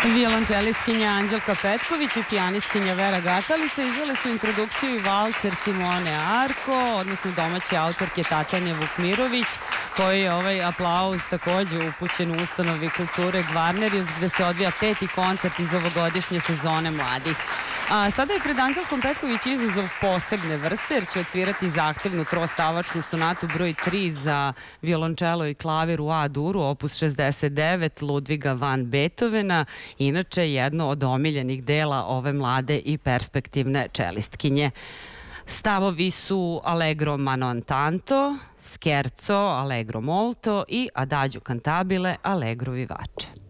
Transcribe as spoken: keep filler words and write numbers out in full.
Violončelistkinja Anđelka Petković i pijanistkinja Vera Gatalica izvele su introdukciju i valcer Simone Arko, odnosno domaće autorke Tatjane Vukmirović, koji je ovaj aplauz takođe upućen u ustanovi kulture Gvarnerius, gde se odvija peti koncert iz ovogodišnje sezone mladih. A sada je pred Anđelkom Petković izazov posebne vrste, jer će odsvirati zahtevnu trostavačnu sonatu broj tri za violončelo i klavir u A-duru, opus šezdeset devet Ludviga van Beethovena, inače jedno od omiljenih dela ove mlade i perspektivne čelistkinje. Stavovi su Allegro manon tanto, Scherzo, Allegro molto i Adagio cantabile, Allegro vivace.